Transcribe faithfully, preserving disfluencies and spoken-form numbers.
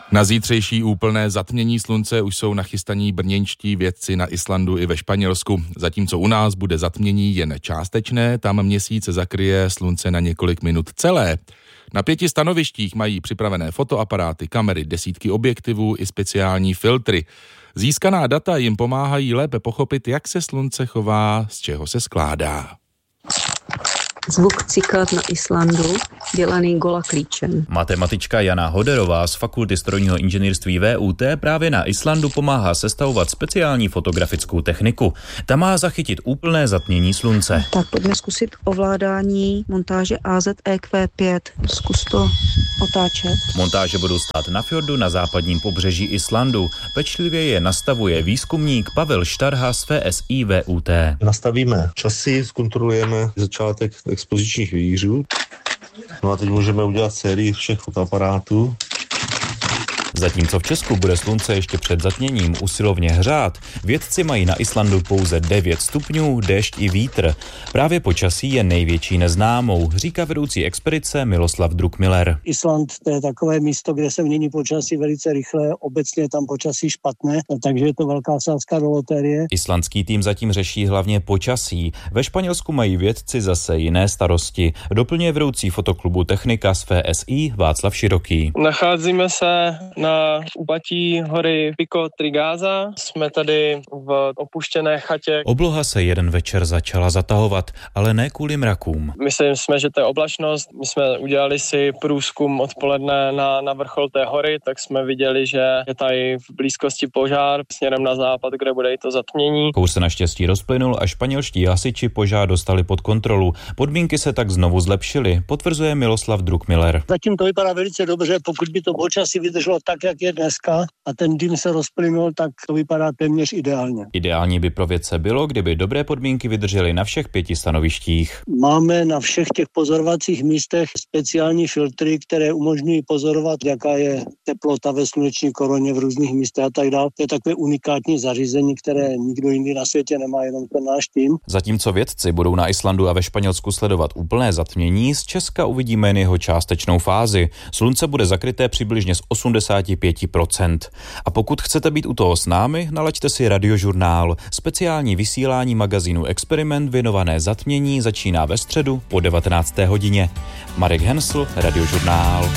Na zítřejší úplné zatmění slunce už jsou nachystaní brněnští vědci na Islandu i ve Španělsku. Zatímco u nás bude zatmění jen částečné, tam měsíc zakryje slunce na několik minut celé. Na pěti stanovištích mají připravené fotoaparáty, kamery, desítky objektivů i speciální filtry. Získaná data jim pomáhají lépe pochopit, jak se slunce chová, z čeho se skládá. Zvuk cikat na Islandu, dělaný gola klíčem. Matematička Jana Hoderová z Fakulty strojního inženýrství V U T právě na Islandu pomáhá sestavovat speciální fotografickou techniku. Ta má zachytit úplné zatmění slunce. Tak pojďme zkusit ovládání montáže A Z E Q pět. Zkus to otáčet. Montáže budou stát na fjordu na západním pobřeží Islandu. Pečlivě je nastavuje výzkumník Pavel Štarha z F S I V U T. Nastavíme časy, zkontrolujeme začátek expozičních vějířů. No a teď můžeme udělat sérii všech fotoaparátů. Zatímco v Česku bude slunce ještě před zatměním usilovně hřát, vědci mají na Islandu pouze devět stupňů, déšť i vítr. Právě počasí je největší neznámou, říká vedoucí expedice Miloslav Druckmiller. Island to je takové místo, kde se mění počasí velice rychle, obecně je tam počasí špatné, takže je to velká sázka do loterie. Islandský tým zatím řeší hlavně počasí. Ve Španělsku mají vědci zase jiné starosti. Doplňuje vedoucí fotoklubu Technika z F S I Václav Široký. Nacházíme se na úpatí hory Pico Trigaza. Jsme tady v opuštěné chatě. Obloha se jeden večer začala zatahovat, ale ne kvůli mrakům. Myslím jsme, že to je oblačnost. My jsme udělali si průzkum odpoledne na, na vrchol té hory, tak jsme viděli, že je tady v blízkosti požár směrem na západ, kde bude i to zatmění. Kouř se naštěstí rozplynul a španělští hasiči požár dostali pod kontrolu. Podmínky se tak znovu zlepšily, potvrzuje Miloslav Druckmiller. Zatím to vypadá velice dobře, pokud by to počasí vydrželo tak, jak je dneska a ten dým se rozplynul, tak to vypadá téměř ideálně. Ideální by pro vědce bylo, kdyby dobré podmínky vydržely na všech pěti stanovištích. Máme na všech těch pozorovacích místech speciální filtry, které umožňují pozorovat, jaká je teplota ve sluneční koroně v různých místech a tak dále. To je takové unikátní zařízení, které nikdo jiný na světě nemá, jenom ten náš tým. Zatímco vědci budou na Islandu a ve Španělsku sledovat úplné zatmění, z Česka uvidíme jen jeho částečnou fázi. Slunce bude zakryté přibližně z osmdesát pět procent. A pokud chcete být u toho s námi, nalaďte si Radiožurnál. Speciální vysílání magazínu Experiment věnované zatmění začíná ve středu po devatenácté hodině. Marek Hensl, Radiožurnál.